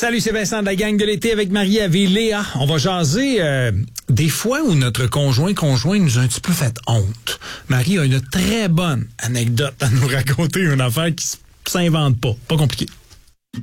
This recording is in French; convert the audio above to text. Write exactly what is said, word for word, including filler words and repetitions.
Salut, c'est Vincent de la gang de l'été avec Marie-Ève et Léa. On va jaser euh, des fois où notre conjoint conjoint nous a un petit peu fait honte. Marie a une très bonne anecdote à nous raconter, une affaire qui s'invente pas. Pas compliqué.